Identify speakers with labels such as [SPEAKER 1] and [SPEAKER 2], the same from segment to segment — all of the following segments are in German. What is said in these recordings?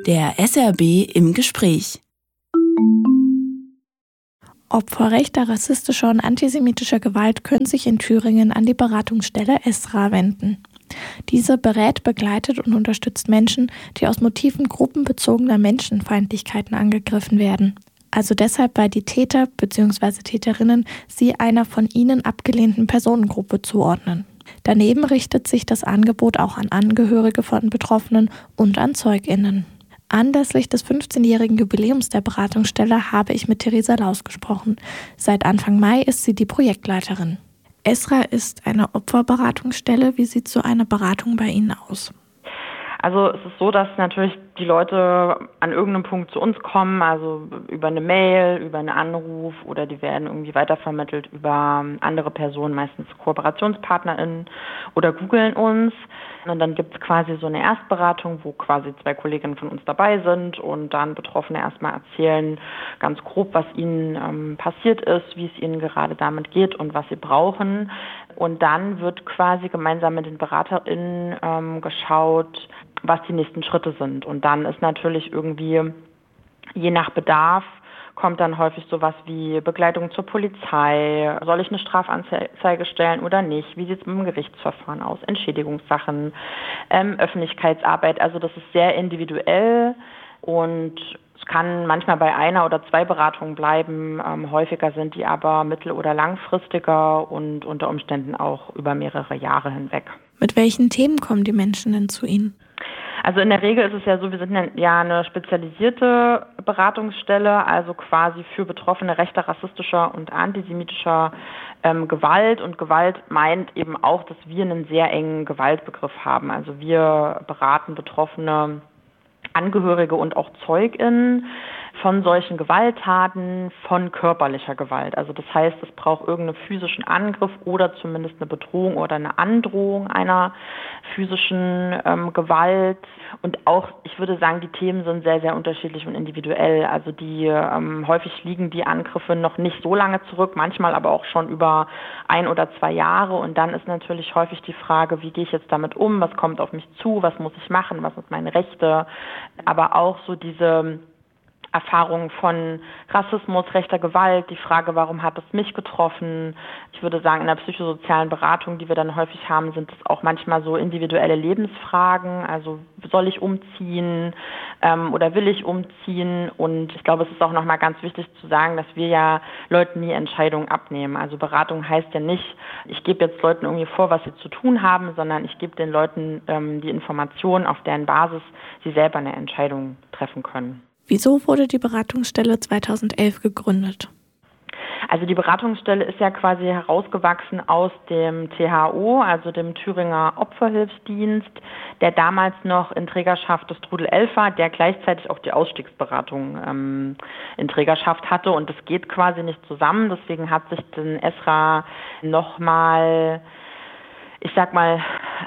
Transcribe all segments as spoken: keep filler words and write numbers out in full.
[SPEAKER 1] Der S R B im Gespräch.
[SPEAKER 2] Opfer rechter, rassistischer und antisemitischer Gewalt können sich in Thüringen an die Beratungsstelle ESRA wenden. Diese berät, begleitet und unterstützt Menschen, die aus Motiven gruppenbezogener Menschenfeindlichkeiten angegriffen werden. Also deshalb, weil die Täter bzw. Täterinnen sie einer von ihnen abgelehnten Personengruppe zuordnen. Daneben richtet sich das Angebot auch an Angehörige von Betroffenen und an ZeugInnen. Anlässlich des fünfzehnjährigen Jubiläums der Beratungsstelle habe ich mit Theresa Laus gesprochen. Seit Anfang Mai ist sie die Projektleiterin. ESRA ist eine Opferberatungsstelle. Wie sieht so eine Beratung bei Ihnen aus?
[SPEAKER 3] Also es ist so, dass natürlich die Leute an irgendeinem Punkt zu uns kommen, also über eine Mail, über einen Anruf oder die werden irgendwie weitervermittelt über andere Personen, meistens KooperationspartnerInnen oder googeln uns. Und dann gibt es quasi so eine Erstberatung, wo quasi zwei Kolleginnen von uns dabei sind und dann Betroffene erstmal erzählen ganz grob, was ihnen ähm, passiert ist, wie es ihnen gerade damit geht und was sie brauchen. Und dann wird quasi gemeinsam mit den BeraterInnen ähm, geschaut, was die nächsten Schritte sind. Und dann ist natürlich irgendwie, je nach Bedarf, kommt dann häufig sowas wie Begleitung zur Polizei, soll ich eine Strafanzeige stellen oder nicht, wie sieht es mit dem Gerichtsverfahren aus, Entschädigungssachen, ähm, Öffentlichkeitsarbeit. Also das ist sehr individuell und es kann manchmal bei einer oder zwei Beratungen bleiben, ähm, häufiger sind die aber mittel- oder langfristiger und unter Umständen auch über mehrere Jahre hinweg.
[SPEAKER 2] Mit welchen Themen kommen die Menschen denn zu Ihnen?
[SPEAKER 3] Also in der Regel ist es ja so, wir sind ja eine spezialisierte Beratungsstelle, also quasi für Betroffene rechter, rassistischer und antisemitischer ähm, Gewalt. Und Gewalt meint eben auch, dass wir einen sehr engen Gewaltbegriff haben. Also wir beraten Betroffene, Angehörige und auch ZeugInnen von solchen Gewalttaten, von körperlicher Gewalt. Also das heißt, es braucht irgendeinen physischen Angriff oder zumindest eine Bedrohung oder eine Androhung einer physischen ähm, Gewalt. Und auch, ich würde sagen, die Themen sind sehr, sehr unterschiedlich und individuell. Also die ähm, häufig liegen die Angriffe noch nicht so lange zurück, manchmal aber auch schon über ein oder zwei Jahre. Und dann ist natürlich häufig die Frage, wie gehe ich jetzt damit um, was kommt auf mich zu, was muss ich machen, was sind meine Rechte. Aber auch so diese Erfahrungen von Rassismus, rechter Gewalt, die Frage, warum hat es mich getroffen? Ich würde sagen, in der psychosozialen Beratung, die wir dann häufig haben, sind es auch manchmal so individuelle Lebensfragen. Also soll ich umziehen ähm, oder will ich umziehen? Und ich glaube, es ist auch nochmal ganz wichtig zu sagen, dass wir ja Leuten nie Entscheidungen abnehmen. Also Beratung heißt ja nicht, ich gebe jetzt Leuten irgendwie vor, was sie zu tun haben, sondern ich gebe den Leuten ähm, die Informationen, auf deren Basis sie selber eine Entscheidung treffen können.
[SPEAKER 2] Wieso wurde die Beratungsstelle zweitausendelf gegründet?
[SPEAKER 3] Also die Beratungsstelle ist ja quasi herausgewachsen aus dem T H O, also dem Thüringer Opferhilfsdienst, der damals noch in Trägerschaft des Trudel elf war, der gleichzeitig auch die Ausstiegsberatung ähm, in Trägerschaft hatte. Und das geht quasi nicht zusammen. Deswegen hat sich den ESRA nochmal, ich sag mal,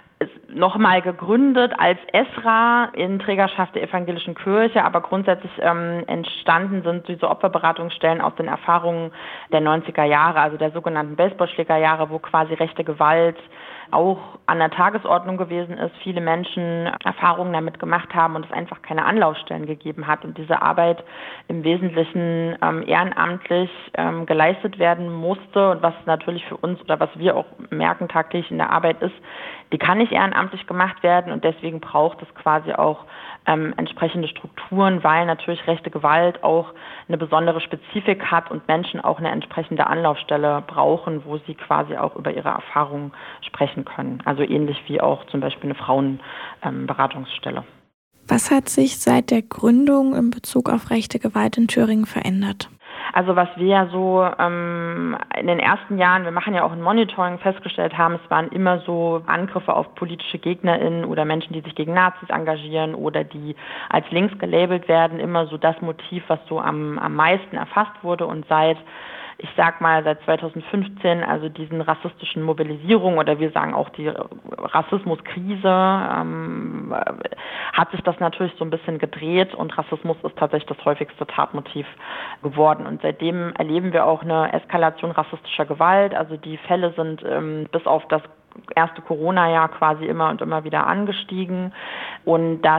[SPEAKER 3] nochmal gegründet als ESRA in Trägerschaft der Evangelischen Kirche, aber grundsätzlich ähm, entstanden sind diese Opferberatungsstellen aus den Erfahrungen der neunziger Jahre, also der sogenannten Baseballschlägerjahre, wo quasi rechte Gewalt auch an der Tagesordnung gewesen ist, viele Menschen Erfahrungen damit gemacht haben und es einfach keine Anlaufstellen gegeben hat und diese Arbeit im Wesentlichen ähm, ehrenamtlich ähm, geleistet werden musste und was natürlich für uns oder was wir auch merken tagtäglich in der Arbeit ist, die kann nicht ehrenamtlich gemacht werden und deswegen braucht es quasi auch ähm, entsprechende Strukturen, weil natürlich rechte Gewalt auch eine besondere Spezifik hat und Menschen auch eine entsprechende Anlaufstelle brauchen, wo sie quasi auch über ihre Erfahrungen sprechen können. Also ähnlich wie auch zum Beispiel eine Frauenberatungsstelle.
[SPEAKER 2] Was hat sich seit der Gründung in Bezug auf rechte Gewalt in Thüringen verändert?
[SPEAKER 3] Also was wir ja so ähm, in den ersten Jahren, wir machen ja auch ein Monitoring, festgestellt haben, es waren immer so Angriffe auf politische GegnerInnen oder Menschen, die sich gegen Nazis engagieren oder die als links gelabelt werden, immer so das Motiv, was so am, am meisten erfasst wurde. Und seit ich sag mal, seit zweitausendfünfzehn, also diesen rassistischen Mobilisierungen oder wir sagen auch die Rassismuskrise, ähm, hat sich das natürlich so ein bisschen gedreht und Rassismus ist tatsächlich das häufigste Tatmotiv geworden. Und seitdem erleben wir auch eine Eskalation rassistischer Gewalt. Also die Fälle sind ähm, bis auf das erste Corona-Jahr quasi immer und immer wieder angestiegen und das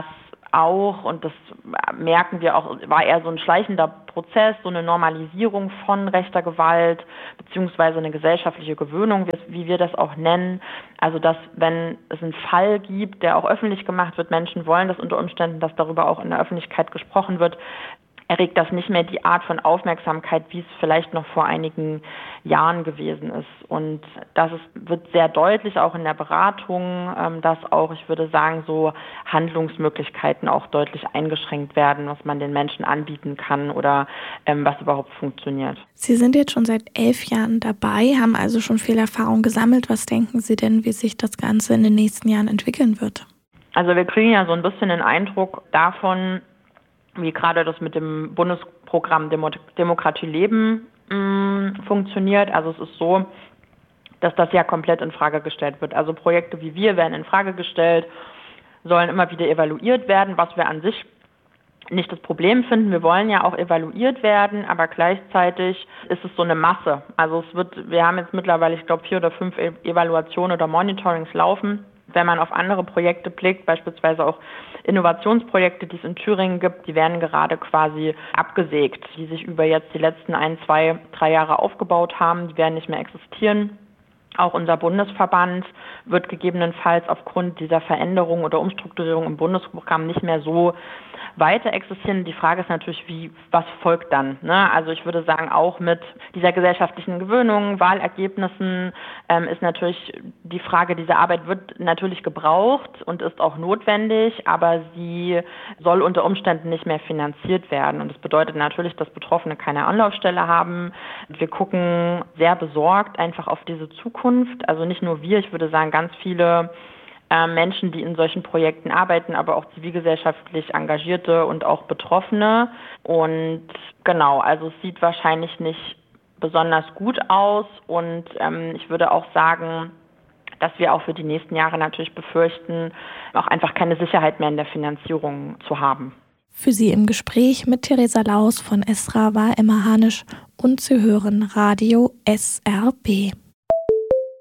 [SPEAKER 3] auch, und das merken wir auch, war eher so ein schleichender Prozess, so eine Normalisierung von rechter Gewalt, beziehungsweise eine gesellschaftliche Gewöhnung, wie wir das auch nennen. Also, dass, wenn es einen Fall gibt, der auch öffentlich gemacht wird, Menschen wollen das unter Umständen, dass darüber auch in der Öffentlichkeit gesprochen wird, erregt das nicht mehr die Art von Aufmerksamkeit, wie es vielleicht noch vor einigen Jahren gewesen ist. Und das ist, wird sehr deutlich auch in der Beratung, dass auch, ich würde sagen, so Handlungsmöglichkeiten auch deutlich eingeschränkt werden, was man den Menschen anbieten kann oder ähm, was überhaupt funktioniert.
[SPEAKER 2] Sie sind jetzt schon seit elf Jahren dabei, haben also schon viel Erfahrung gesammelt. Was denken Sie denn, wie sich das Ganze in den nächsten Jahren entwickeln wird?
[SPEAKER 3] Also wir kriegen ja so ein bisschen den Eindruck davon, wie gerade das mit dem Bundesprogramm Demo- Demokratie leben mh, funktioniert. Also es ist so, dass das ja komplett in Frage gestellt wird. Also Projekte wie wir werden in Frage gestellt, sollen immer wieder evaluiert werden, was wir an sich nicht das Problem finden. Wir wollen ja auch evaluiert werden, aber gleichzeitig ist es so eine Masse. Also es wird, wir haben jetzt mittlerweile, ich glaube, vier oder fünf e- Evaluationen oder Monitorings laufen. Wenn man auf andere Projekte blickt, beispielsweise auch Innovationsprojekte, die es in Thüringen gibt, die werden gerade quasi abgesägt, die sich über jetzt die letzten ein, zwei, drei Jahre aufgebaut haben, die werden nicht mehr existieren. Auch unser Bundesverband wird gegebenenfalls aufgrund dieser Veränderung oder Umstrukturierung im Bundesprogramm nicht mehr so weiter existieren. Die Frage ist natürlich, wie, was folgt dann? Ne? Also ich würde sagen, auch mit dieser gesellschaftlichen Gewöhnung, Wahlergebnissen ähm, ist natürlich die Frage, diese Arbeit wird natürlich gebraucht und ist auch notwendig, aber sie soll unter Umständen nicht mehr finanziert werden. Und das bedeutet natürlich, dass Betroffene keine Anlaufstelle haben. Wir gucken sehr besorgt einfach auf diese Zukunft. Also nicht nur wir, ich würde sagen, ganz viele Menschen, die in solchen Projekten arbeiten, aber auch zivilgesellschaftlich Engagierte und auch Betroffene. Und genau, also es sieht wahrscheinlich nicht besonders gut aus. Und ähm, ich würde auch sagen, dass wir auch für die nächsten Jahre natürlich befürchten, auch einfach keine Sicherheit mehr in der Finanzierung zu haben.
[SPEAKER 2] Für Sie im Gespräch mit Theresa Laus von Esra war Emma Hanisch und Sie hören Radio S R B.